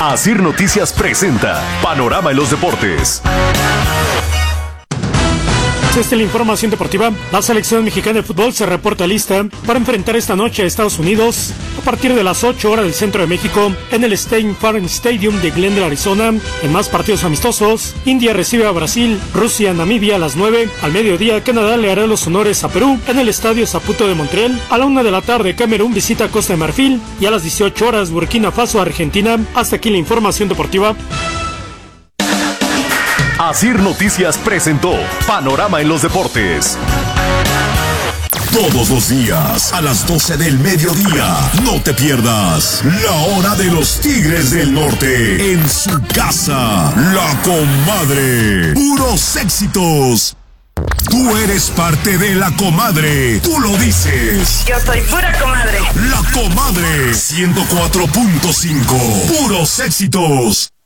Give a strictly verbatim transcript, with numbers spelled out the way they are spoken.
Asir Noticias presenta Panorama en los Deportes. Esta es la información deportiva. La selección mexicana de fútbol se reporta lista para enfrentar esta noche a Estados Unidos a partir de las ocho horas del centro de México en el State Farm Stadium de Glendale, Arizona. En más partidos amistosos, India recibe a Brasil, Rusia, Namibia a las nueve. Al mediodía, Canadá le hará los honores a Perú en el Estadio Saputo de Montreal. A la una de la tarde, Camerún visita Costa de Marfil y a las dieciocho horas, Burkina Faso, Argentina. Hasta aquí la información deportiva. Asir Noticias presentó Panorama en los Deportes. Todos los días, a las doce del mediodía, no te pierdas La Hora de los Tigres del Norte, en su casa, La Comadre. Puros éxitos. Tú eres parte de La Comadre, tú lo dices. Yo soy pura comadre. La Comadre, ciento cuatro punto cinco, puros éxitos.